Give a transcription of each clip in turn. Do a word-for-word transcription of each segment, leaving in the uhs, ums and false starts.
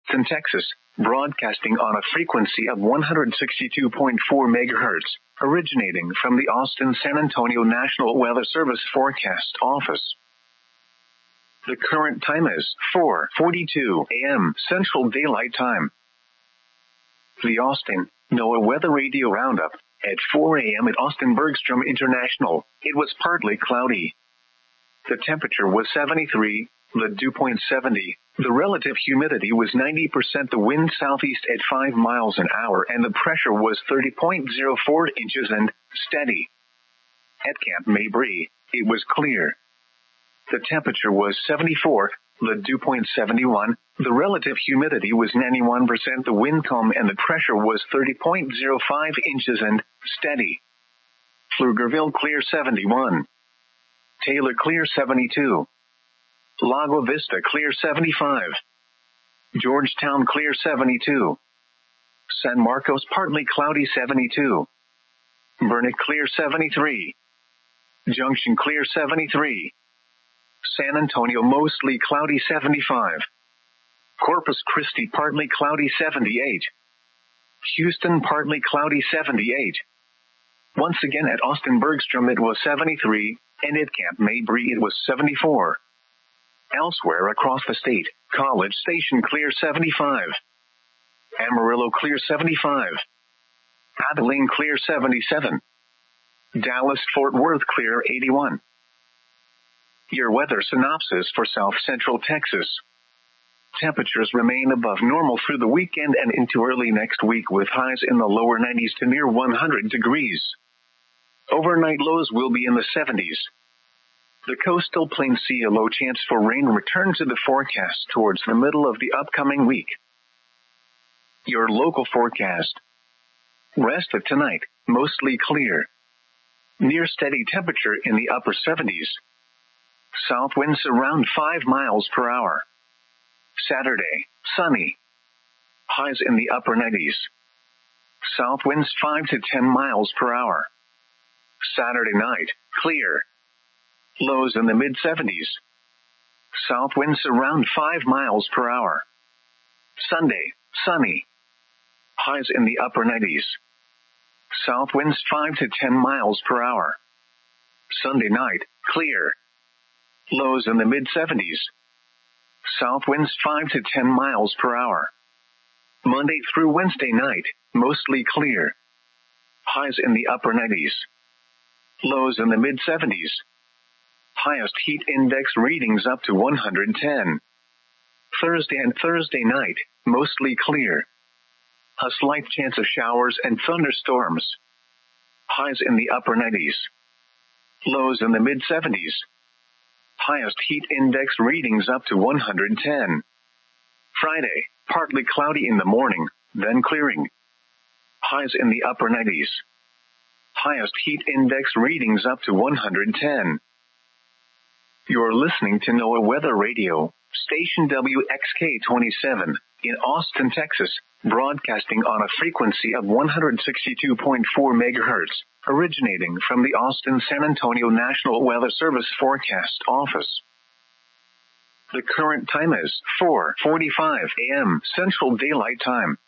Austin, Texas, broadcasting on a frequency of one hundred sixty-two point four megahertz, originating from the Austin-San Antonio National Weather Service Forecast Office. The current time is four forty-two a m Central Daylight Time. The Austin NOAA Weather Radio Roundup. At four a m at Austin Bergstrom International, it was partly cloudy. The temperature was seventy-three, the dew point seventy, the relative humidity was ninety percent, the wind southeast at five miles an hour, and the pressure was thirty point zero four inches and steady. At Camp Mabry, it was clear. The temperature was seventy-four, the dew point seventy-one, the relative humidity was ninety-one percent, the wind calm, and the pressure was thirty point zero five inches and steady. Pflugerville clear seventy-one. Taylor clear seventy-two. Lago Vista clear seventy-five. Georgetown clear seventy-two. San Marcos partly cloudy seventy-two. Burnet clear seventy-three. Junction clear seventy-three. San Antonio mostly cloudy seventy-five. Corpus Christi partly cloudy seventy-eight. Houston partly cloudy seventy-eight. Once again at Austin Bergstrom it was seventy-three, and at Camp Mabry it was seventy-four. Elsewhere across the state, College Station clear seventy-five. Amarillo clear seventy-five. Abilene clear seventy-seven. Dallas-Fort Worth clear eighty-one. Your weather synopsis for South Central Texas. Temperatures remain above normal through the weekend and into early next week, with highs in the lower nineties to near one hundred degrees. Overnight lows will be in the seventies. The coastal plains see a low chance for rain return to the forecast towards the middle of the upcoming week. Your local forecast. Rest of tonight, mostly clear. Near steady temperature in the upper seventies. South winds around five miles per hour. Saturday, sunny. Highs in the upper nineties. South winds five to ten miles per hour. Saturday night, clear. Lows in the mid seventies. South winds around five miles per hour. Sunday, sunny. Highs in the upper nineties. South winds five to ten miles per hour. Sunday night, clear. Lows in the mid seventies. South winds five to ten miles per hour. Monday through Wednesday night, mostly clear. Highs in the upper nineties. Lows in the mid seventies. Highest heat index readings up to one hundred ten. Thursday and Thursday night, mostly clear. A slight chance of showers and thunderstorms. Highs in the upper nineties. Lows in the mid seventies. Highest heat index readings up to one hundred ten. Friday, partly cloudy in the morning, then clearing. Highs in the upper nineties. Highest heat index readings up to one hundred ten. You're listening to NOAA Weather Radio, station W X K twenty-seven, in Austin, Texas, broadcasting on a frequency of one hundred sixty-two point four megahertz, originating from the Austin-San Antonio National Weather Service Forecast Office. The current time is four forty-five a m Central Daylight Time.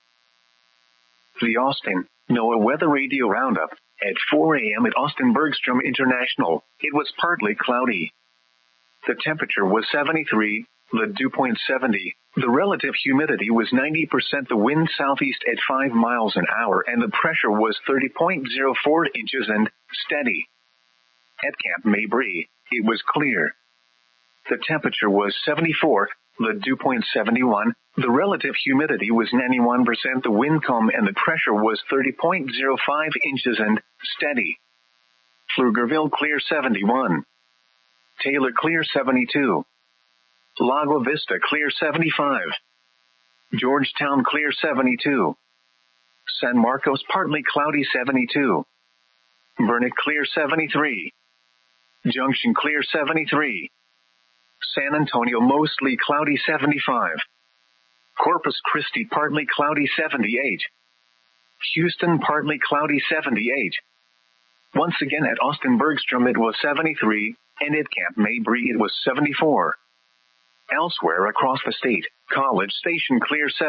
The Austin NOAA Weather Radio Roundup. At four a m at Austin Bergstrom International, it was partly cloudy. The temperature was seventy-three, the dew point seventy, the relative humidity was ninety percent, the wind southeast at five miles an hour, and the pressure was thirty point zero four inches and steady. At Camp Mabry, it was clear. The temperature was seventy-four, the dew point seventy-one, the relative humidity was ninety-one percent, the wind calm, and the pressure was thirty point zero five inches and steady. Pflugerville clear seventy-one. Taylor clear seventy-two. Lago Vista clear seventy-five. Georgetown clear seventy-two. San Marcos partly cloudy seventy-two. Burnet clear seventy-three. Junction clear seventy-three. San Antonio mostly cloudy seventy-five. Corpus Christi partly cloudy seventy-eight. Houston partly cloudy seventy-eight. Once again at Austin Bergstrom it was seventy-three, and at Camp Mabry it was seventy-four. Elsewhere across the state, College Station clear seventy.